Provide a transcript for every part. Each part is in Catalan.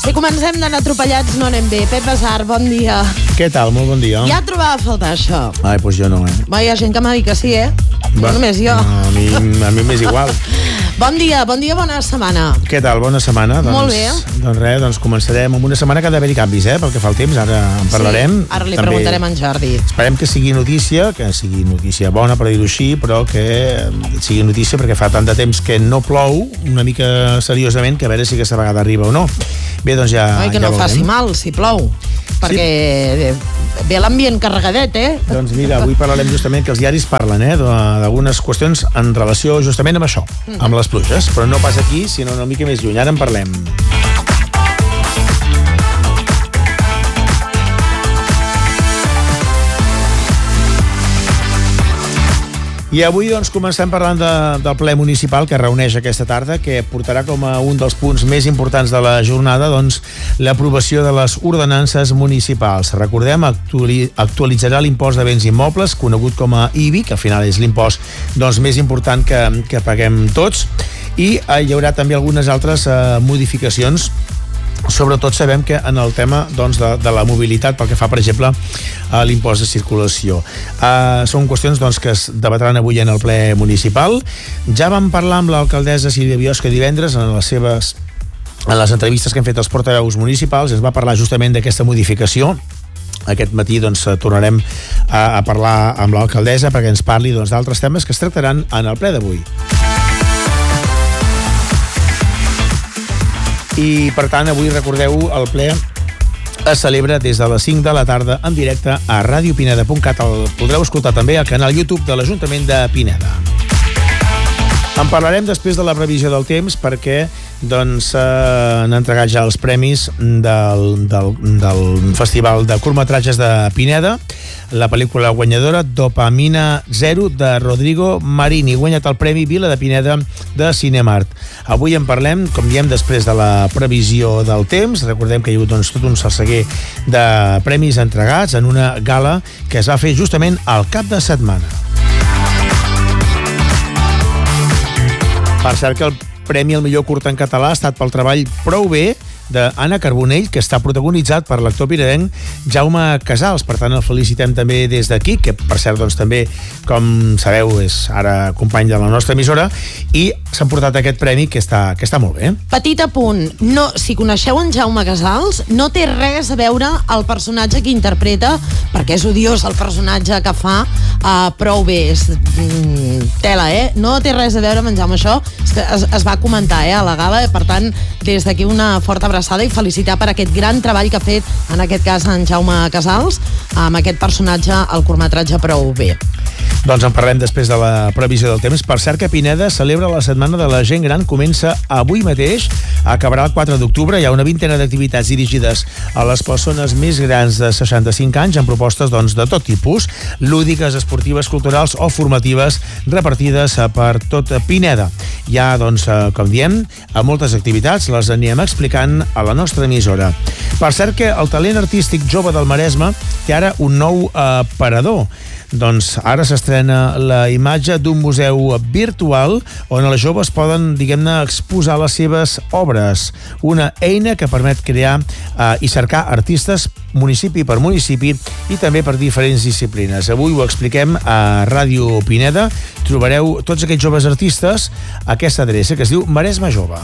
Si comencem d'anar atropellats no anem bé. Pep Basar, bon dia. Què tal? Molt bon dia. Ja trobava a faltar això. Ai, doncs jo no, Va, hi ha gent que m'ha dit que sí, No només jo. A mi m'és igual. Bon dia, bona setmana. Què tal? Bona setmana. Molt bé. Doncs res, començarem amb una setmana que ha d'haver-hi canvis, pel que fa el temps, ara en parlarem. Sí, ara li preguntarem a en Jordi. Esperem que sigui notícia bona, per dir-ho així, però que sigui notícia perquè fa tant de temps que no plou, una mica seriosament, que a veure si aquesta vegada arriba o no. Bé, doncs ja... Ai, que no faci mal, si plou. Perquè ve l'ambient carregadet, Doncs mira, avui parlarem justament que els diaris parlen, d'algunes qüestions en relació justament amb això, amb les pluges, però no pas aquí, sinó una mica més lluny. Ara en parlem. I avui comencem parlant del ple municipal que reuneix aquesta tarda, que portarà com a un dels punts més importants de la jornada l'aprovació de les ordenances municipals. Recordem, actualitzarà l'impost de béns immobles, conegut com a IBI, que al final és l'impost més important que paguem tots, i hi haurà també algunes altres modificacions. Sobretot sabem que en el tema de la mobilitat, pel que fa, per exemple, a l'impost de circulació. Són qüestions que es debatran avui en el ple municipal. Ja vam parlar amb l'alcaldessa Sílvia Biosca divendres en les entrevistes que hem fet als portaveus municipals. Ens va parlar justament d'aquesta modificació. Aquest matí tornarem a parlar amb l'alcaldessa perquè ens parli d'altres temes que es tractaran en el ple d'avui. I, per tant, avui, recordeu, el ple es celebra des de les 5 de la tarda en directe a radiopineda.cat. El podreu escoltar també al canal YouTube de l'Ajuntament de Pineda. En parlarem després de la previsió del temps perquè han entregat ja els premis del Festival de Curtmetratges de Pineda. La pel·lícula guanyadora Dopamina Zero de Rodrigo Marini ha guanyat el Premi Vila de Pineda de Cinemart. Avui en parlem, com diem, després de la previsió del temps. Recordem que hi ha hagut tot un salseguer de premis entregats en una gala que es va fer justament al cap de setmana. Per cert que el Premi al millor curt en català ha estat pel treball Prou bé d'Anna Carbonell, que està protagonitzat per l'actor pinedenc Jaume Casals. Per tant, el felicitem també des d'aquí, que per cert, també, com sabeu, és ara company de la nostra emissora, i s'han portat aquest premi que està molt bé. Petit apunt, si coneixeu en Jaume Casals, no té res a veure el personatge que interpreta, perquè és odiós el personatge que fa Prou bé. Tela, no té res a veure amb en Jaume, això es va comentar a la gala, per tant, des d'aquí una forta abraçada i felicitar per aquest gran treball que ha fet, en aquest cas, en Jaume Casals, amb aquest personatge al curtmetratge Prou bé. Doncs en parlem després de la previsió del temps. Per cert que Pineda celebra la Setmana de la Gent Gran, comença avui mateix, acabarà el 4 d'octubre. Hi ha una vintena d'activitats dirigides a les persones més grans de 65 anys amb propostes de tot tipus, lúdiques, esportives, culturals o formatives, repartides per tot Pineda. Hi ha, com diem, moltes activitats, les anirem explicant a la nostra emissora. Per cert que el talent artístic jove del Maresme té ara un nou aparador. Ara s'estrena la imatge d'un museu virtual on els joves poden, exposar les seves obres. Una eina que permet crear i cercar artistes municipi per municipi i també per diferents disciplines. Avui ho expliquem a Ràdio Pineda. Trobareu tots aquests joves artistes a aquesta adreça que es diu Maresme Jove.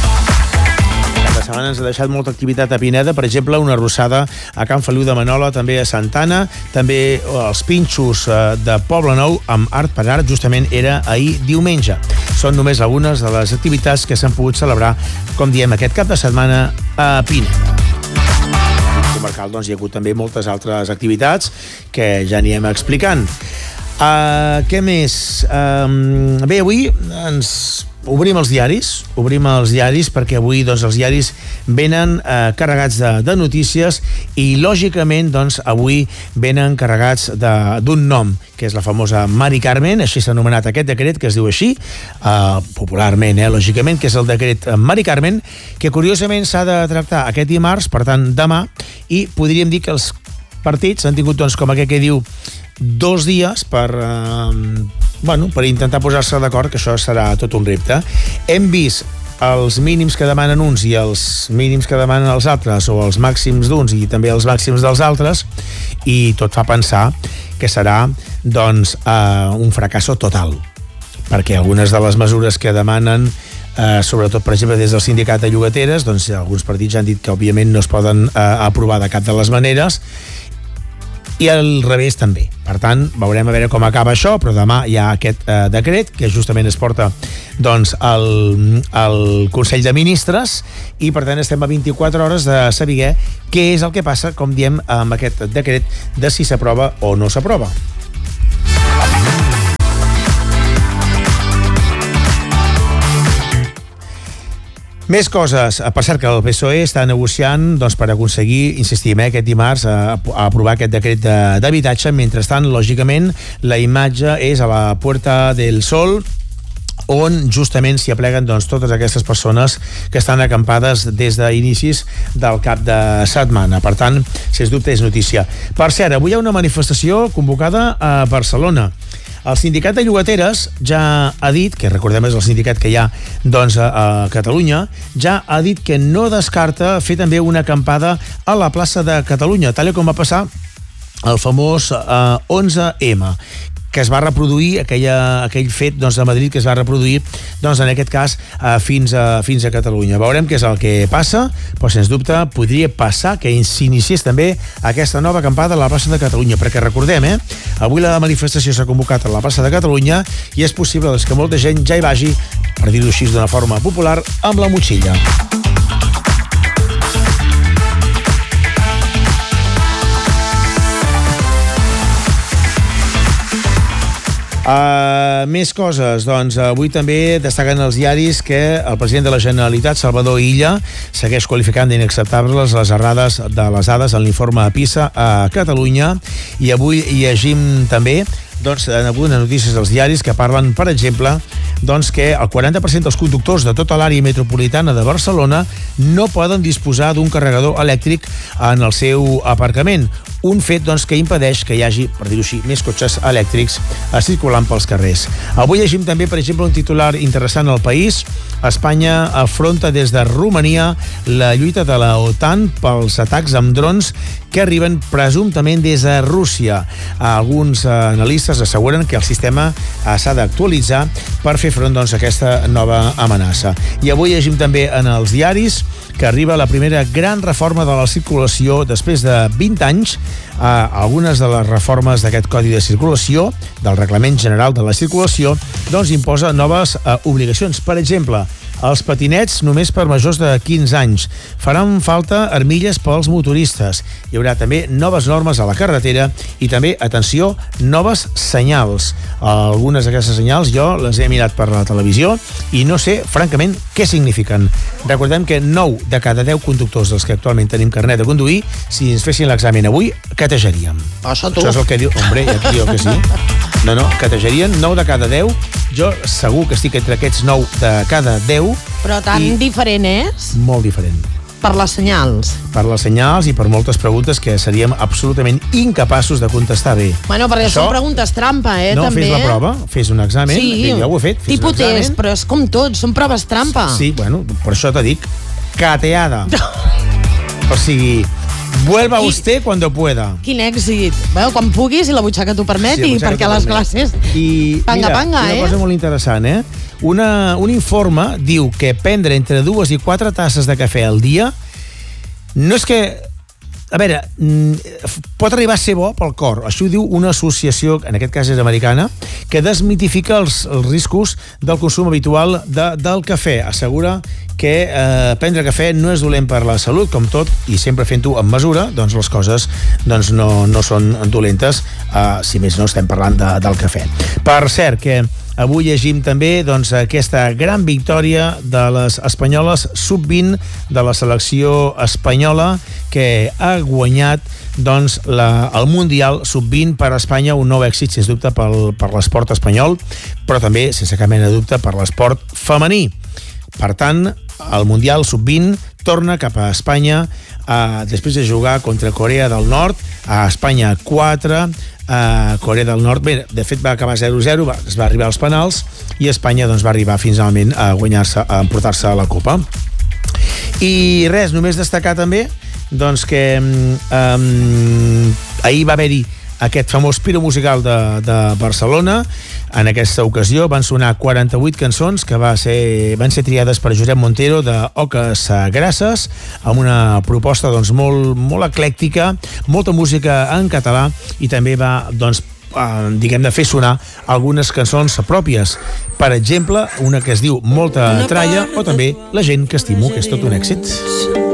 La setmana ens ha deixat molta activitat a Pineda, per exemple, una arrossada a Can Feliu de Manola, també a Santana, també els pinxos de Poble Nou amb Art per Art, justament era ahir diumenge. Són només algunes de les activitats que s'han pogut celebrar, com diem, aquest cap de setmana a Pineda. Comarcal, hi ha hagut també moltes altres activitats que ja anirem explicant. Què més? Bé, avui obrim els diaris perquè avui els diaris venen carregats de notícies i lògicament avui venen carregats d'un nom, que és la famosa Mari Carmen, així s'ha anomenat aquest decret, que es diu així popularment, lògicament, que és el decret Mari Carmen, que curiosament s'ha de tractar aquest dimarts, per tant demà, i podríem dir que els partits han tingut, com aquell que diu, 2 dies per intentar posar-se d'acord, que això serà tot un repte. Hem vist els mínims que demanen uns i els mínims que demanen els altres, o els màxims d'uns i també els màxims dels altres, i tot fa pensar que serà doncs, un fracasso total, perquè algunes de les mesures que demanen, sobretot per exemple des del sindicat de llogateres, doncs alguns partits han dit que òbviament no es poden aprovar de cap de les maneres, i al revés també. Per tant, veurem a veure com acaba això, però demà hi ha aquest decret que justament es porta doncs, al Consell de Ministres, i per tant estem a 24 hores de saber què és el que passa, com diem, amb aquest decret de si s'aprova o no s'aprova. Més coses. Per cert, que el PSOE està negociant doncs, per aconseguir, insistim, aquest dimarts a aprovar aquest decret d'habitatge. Mentrestant, lògicament, la imatge és a la Puerta del Sol, on justament s'hi apleguen doncs, totes aquestes persones que estan acampades des d'inicis del cap de setmana. Per tant, sens dubte és notícia. Per cert, avui hi ha una manifestació convocada a Barcelona. El sindicat de llogateres ja ha dit, que recordem és el sindicat que hi ha doncs, a Catalunya, ja ha dit que no descarta fer també una acampada a la plaça de Catalunya, tal com va passar el famós 11M, que es va reproduir, aquell fet doncs, a Madrid que es va reproduir doncs, en aquest cas fins a Catalunya. Veurem què és el que passa, però sens dubte podria passar que s'iniciés també aquesta nova acampada a la plaça de Catalunya, perquè recordem, avui la manifestació s'ha convocat a la plaça de Catalunya i és possible doncs, que molta gent ja hi vagi, per dir-ho així d'una forma popular, amb la motxilla. Més coses, doncs avui també destaquen els diaris que el president de la Generalitat, Salvador Illa, segueix qualificant d'inacceptables les errades de les dades en l'informe PISA a Catalunya, i avui llegim també doncs, en algunes notícies dels diaris que parlen, per exemple, doncs, que el 40% dels conductors de tota l'àrea metropolitana de Barcelona no poden disposar d'un carregador elèctric en el seu aparcament. Un fet doncs, que impedeix que hi hagi, per dir-ho així, més cotxes elèctrics circulant pels carrers. Avui llegim també, per exemple, un titular interessant al País. Espanya afronta des de Romania la lluita de la OTAN pels atacs amb drons que arriben presumptament des de Rússia. Alguns analistes asseguren que el sistema s'ha d'actualitzar per fer front doncs, a aquesta nova amenaça. I avui llegim també en els diaris que arriba la primera gran reforma de la circulació després de 20 anys. Algunes de les reformes d'aquest Codi de Circulació, del Reglament General de la Circulació, doncs imposa noves obligacions. Per exemple, els patinets només per majors de 15 anys. Faran falta armilles pels motoristes. Hi haurà també noves normes a la carretera i també, atenció, noves senyals. Algunes d'aquestes senyals jo les he mirat per la televisió i no sé, francament, què signifiquen. Recordem que 9 de cada 10 conductors dels que actualment tenim carnet de conduir, si ens fessin l'examen avui, catejarien. Això tu. Això és el que diu... Hombre, ja et diu que sí. No, catejarien 9 de cada 10. Jo segur que estic entre aquests 9 de cada 10. Però tan diferent és? Molt diferent. Per les senyals. Per les senyals i per moltes preguntes que seríem absolutament incapaços de contestar bé. Bueno, perquè això... són preguntes trampa, no, també. Fes la prova, fes un examen. Sí, ja ho he fet. Tipus test, però és com tot, són proves trampa. Sí, bueno, per això t'ho dic. Cateada. O sigui... Vuelva usted cuando pueda. Quin èxit. Bueno, quan puguis i la butxaca t'ho permeti, sí, perquè a les classes... I panga, mira, una cosa molt interessant, un informe diu que prendre entre 2 i 4 tasses de cafè al dia no és que... A veure, pot arribar a ser bo pel cor. Això ho diu una associació, en aquest cas és americana, que desmitifica els riscos del consum habitual del cafè. Assegura que prendre cafè no és dolent per la salut, com tot, i sempre fent-ho amb mesura, doncs les coses doncs no són dolentes, si més no estem parlant del cafè. Per cert, que avui llegim també doncs, aquesta gran victòria de les espanyoles sub-20 de la selecció espanyola, que ha guanyat doncs, el Mundial sub-20 per a Espanya, un nou èxit, sens dubte, per l'esport espanyol, però també, sense cap mena de dubte, per l'esport femení. Per tant, el Mundial sub-20 torna cap a Espanya després de jugar contra Corea del Nord, a Espanya 4, Corea del Nord, bé, de fet va acabar 0-0, es va arribar als penals i Espanya doncs, va arribar finalment a guanyar-se, a emportar-se a la Copa. I res, només destacar també doncs, que ahir va haver-hi aquest famós Piro musical de Barcelona. En aquesta ocasió van sonar 48 cançons que van ser triades per Josep Montero de Oques Grasses, amb una proposta doncs, molt eclèctica, molta música en català, i també va doncs, de fer sonar algunes cançons pròpies. Per exemple, una que es diu Molta tralla, o també La gent que estimo, que és tot un èxit.